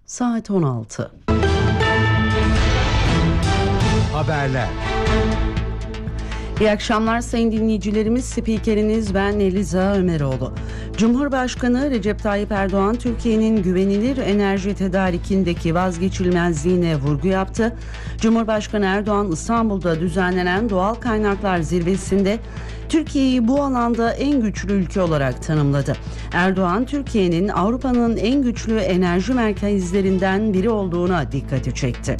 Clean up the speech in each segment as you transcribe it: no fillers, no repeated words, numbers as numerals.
Saat 16. Haberler. İyi akşamlar sayın dinleyicilerimiz. Spikeriniz ben Eliza Ömeroğlu. Cumhurbaşkanı Recep Tayyip Erdoğan Türkiye'nin güvenilir enerji tedarikindeki vazgeçilmezliğine vurgu yaptı. Cumhurbaşkanı Erdoğan İstanbul'da düzenlenen Doğal Kaynaklar Zirvesi'nde Türkiye'yi bu alanda en güçlü ülke olarak tanımladı. Erdoğan, Türkiye'nin Avrupa'nın en güçlü enerji merkezlerinden biri olduğuna dikkati çekti.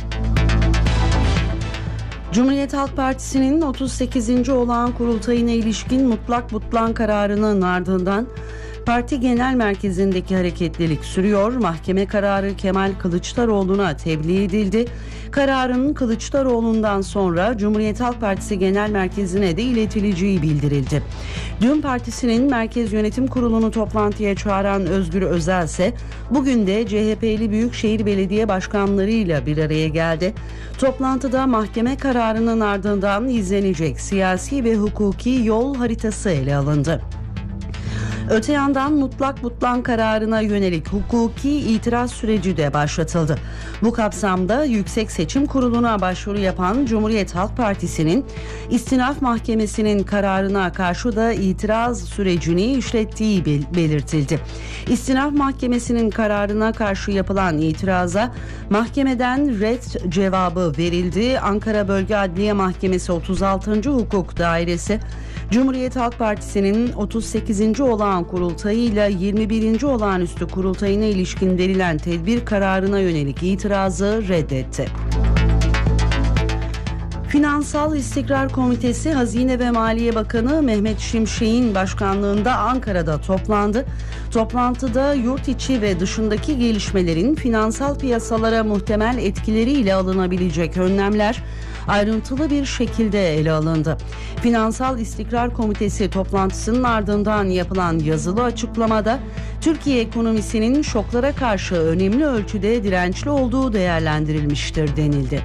Cumhuriyet Halk Partisi'nin 38. olağan kurultayına ilişkin mutlak butlan kararının ardından parti genel merkezindeki hareketlilik sürüyor. Mahkeme kararı Kemal Kılıçdaroğlu'na tebliğ edildi. Kararın Kılıçdaroğlu'ndan sonra Cumhuriyet Halk Partisi Genel Merkezi'ne de iletileceği bildirildi. Dün partisinin Merkez Yönetim Kurulu'nu toplantıya çağıran Özgür Özel ise bugün de CHP'li Büyükşehir Belediye Başkanlarıyla bir araya geldi. Toplantıda mahkeme kararının ardından izlenecek siyasi ve hukuki yol haritası ele alındı. Öte yandan mutlak butlan kararına yönelik hukuki itiraz süreci de başlatıldı. Bu kapsamda Yüksek Seçim Kurulu'na başvuru yapan Cumhuriyet Halk Partisi'nin İstinaf Mahkemesi'nin kararına karşı da itiraz sürecini işlettiği belirtildi. İstinaf Mahkemesi'nin kararına karşı yapılan itiraza mahkemeden ret cevabı verildi. Ankara Bölge Adliye Mahkemesi 36. Hukuk Dairesi Cumhuriyet Halk Partisi'nin 38. olağan kurultayıyla 21. olağanüstü kurultayına ilişkin verilen tedbir kararına yönelik itirazı reddetti. Finansal İstikrar Komitesi Hazine ve Maliye Bakanı Mehmet Şimşek'in başkanlığında Ankara'da toplandı. Toplantıda yurt içi ve dışındaki gelişmelerin finansal piyasalara muhtemel etkileriyle alınabilecek önlemler ayrıntılı bir şekilde ele alındı. Finansal İstikrar Komitesi toplantısının ardından yapılan yazılı açıklamada Türkiye ekonomisinin şoklara karşı önemli ölçüde dirençli olduğu değerlendirilmiştir denildi.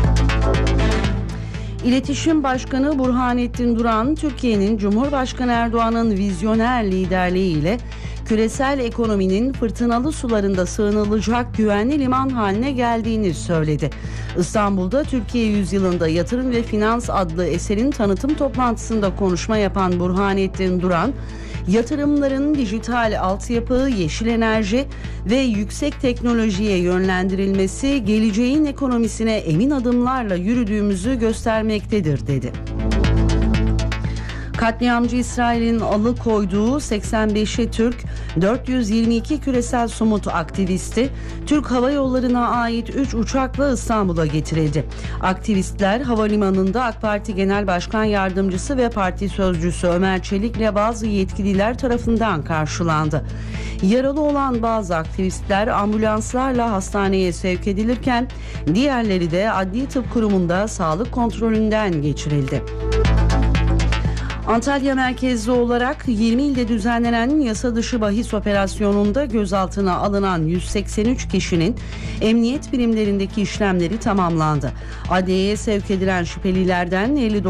İletişim Başkanı Burhanettin Duran, Türkiye'nin Cumhurbaşkanı Erdoğan'ın vizyoner liderliğiyle küresel ekonominin fırtınalı sularında sığınılacak güvenli liman haline geldiğini söyledi. İstanbul'da Türkiye Yüzyılında Yatırım ve Finans adlı eserin tanıtım toplantısında konuşma yapan Burhanettin Duran, yatırımların dijital altyapı, yeşil enerji ve yüksek teknolojiye yönlendirilmesi geleceğin ekonomisine emin adımlarla yürüdüğümüzü göstermektedir dedi. Katliamcı İsrail'in alıkoyduğu 85'i Türk, 422 küresel somut aktivisti Türk Hava Yolları'na ait 3 uçakla İstanbul'a getirildi. Aktivistler havalimanında AK Parti Genel Başkan Yardımcısı ve Parti Sözcüsü Ömer Çelik'le bazı yetkililer tarafından karşılandı. Yaralı olan bazı aktivistler ambulanslarla hastaneye sevk edilirken diğerleri de Adli Tıp Kurumu'nda sağlık kontrolünden geçirildi. Antalya merkezli olarak 20 ilde düzenlenen yasa dışı bahis operasyonunda gözaltına alınan 183 kişinin emniyet birimlerindeki işlemleri tamamlandı. Adliyeye sevk edilen şüphelilerden 59